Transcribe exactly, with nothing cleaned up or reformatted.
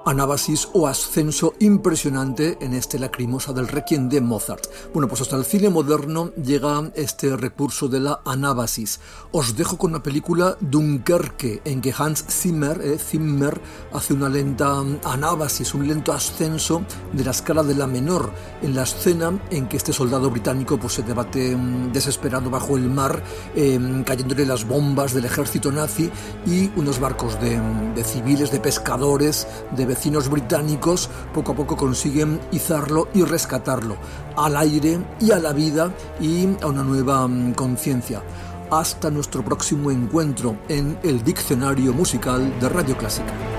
anábasis o ascenso impresionante en este Lacrimosa del Requiem de Mozart. Bueno, pues hasta el cine moderno llega este recurso de la anábasis. Os dejo con la película Dunkerque, en que Hans Zimmer, eh, Zimmer hace una lenta anábasis, un lento ascenso de la escala de la menor, en la escena en que este soldado británico pues, se debate mmm, desesperado bajo el mar, eh, cayéndole las bombas del ejército nazi y unos barcos de, de civiles, de pescadores, de vecinos británicos, poco a poco consiguen izarlo y rescatarlo al aire y a la vida y a una nueva um, conciencia. Hasta nuestro próximo encuentro en el Diccionario Musical de Radio Clásica.